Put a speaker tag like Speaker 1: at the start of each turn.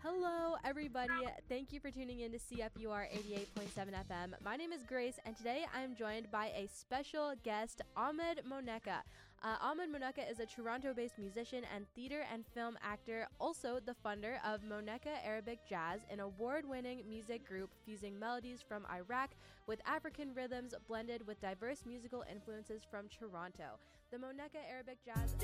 Speaker 1: Hello, everybody. Thank you for tuning in to CFUR 88.7 FM. My name is Grace, and today I'm joined by a special guest, Ahmed Moneka. Ahmed Moneka is a Toronto-based musician and theater and film actor, also the funder of Moneka Arabic Jazz, an award-winning music group fusing melodies from Iraq with African rhythms blended with diverse musical influences from Toronto. The Moneka Arabic Jazz...